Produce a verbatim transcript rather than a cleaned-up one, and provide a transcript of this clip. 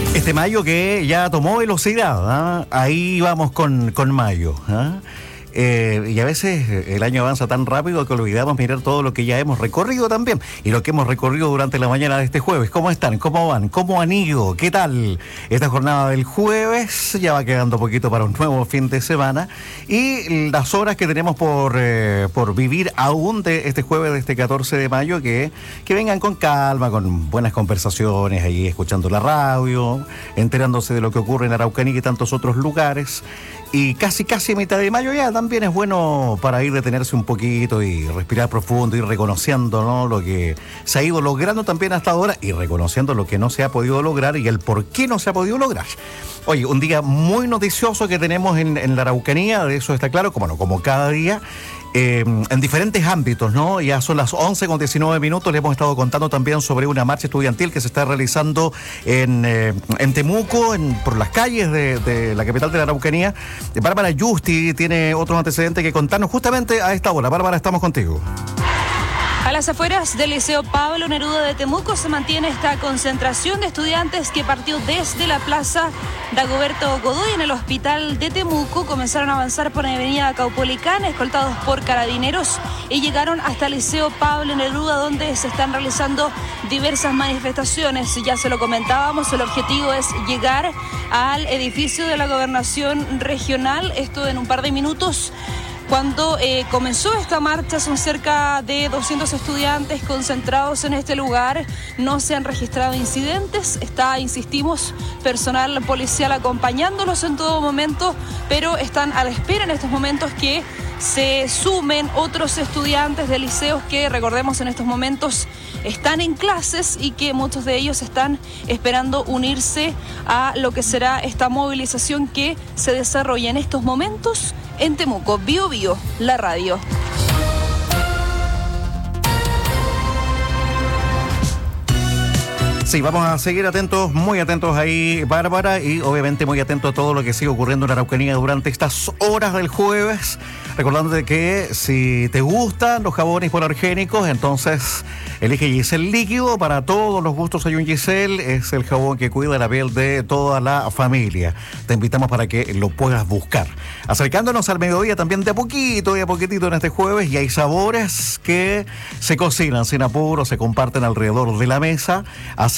Este mayo que ya tomó velocidad, ¿eh? Ahí vamos con, con mayo, ¿eh? Eh, y a veces el año avanza tan rápido que olvidamos mirar todo lo que ya hemos recorrido también y lo que hemos recorrido durante la mañana de este jueves. ¿Cómo están? ¿Cómo van? ¿Cómo han ido? ¿Qué tal? Esta jornada del jueves ya va quedando poquito para un nuevo fin de semana y las horas que tenemos por, eh, por vivir aún de este jueves, de este catorce de mayo, que, que vengan con calma, con buenas conversaciones, ahí escuchando la radio, enterándose de lo que ocurre en Araucanía y tantos otros lugares. Y casi, casi a mitad de mayo ya también es bueno para ir detenerse un poquito y respirar profundo, ir reconociendo, ¿no?, lo que se ha ido logrando también hasta ahora y reconociendo lo que no se ha podido lograr y el por qué no se ha podido lograr. Oye, un día muy noticioso que tenemos en, en la Araucanía, de eso está claro, como no, como cada día. Eh, en diferentes ámbitos, ¿no? Ya son las once con diecinueve minutos, le hemos estado contando también sobre una marcha estudiantil que se está realizando en, eh, en Temuco, en, por las calles de, de la capital de la Araucanía. Bárbara Yusti tiene otros antecedentes que contarnos justamente a esta hora. Bárbara, estamos contigo. A las afueras del Liceo Pablo Neruda de Temuco se mantiene esta concentración de estudiantes que partió desde la plaza Dagoberto Godoy en el hospital de Temuco. Comenzaron a avanzar por la avenida Caupolicán, escoltados por carabineros, y llegaron hasta el Liceo Pablo Neruda, donde se están realizando diversas manifestaciones. Ya se lo comentábamos, el objetivo es llegar al edificio de la Gobernación Regional, esto en un par de minutos. Cuando eh, comenzó esta marcha, son cerca de doscientos estudiantes concentrados en este lugar. No se han registrado incidentes. Está, insistimos, personal policial acompañándolos en todo momento, pero están a la espera en estos momentos que se sumen otros estudiantes de liceos que, recordemos, en estos momentos están en clases y que muchos de ellos están esperando unirse a lo que será esta movilización que se desarrolla en estos momentos en Temuco. Bio Bio, la radio. Sí, vamos a seguir atentos, muy atentos ahí, Bárbara, y obviamente muy atentos a todo lo que sigue ocurriendo en Araucanía durante estas horas del jueves. Recordándote que si te gustan los jabones hipoalergénicos, entonces elige Giselle Líquido. Para todos los gustos hay un Giselle, es el jabón que cuida la piel de toda la familia. Te invitamos para que lo puedas buscar. Acercándonos al mediodía también de a poquito, de a poquitito en este jueves, y hay sabores que se cocinan sin apuro, se comparten alrededor de la mesa. Así